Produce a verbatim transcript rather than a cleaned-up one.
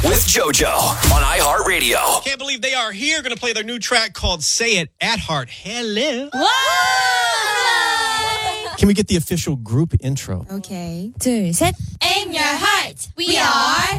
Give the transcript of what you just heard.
with JoJo on iHeartRadio. Can't believe they are here. Going to play their new track called Say It at Heart. Hello. Whoa! Can we get the official group intro? Okay. 둘, 셋. In your heart, we are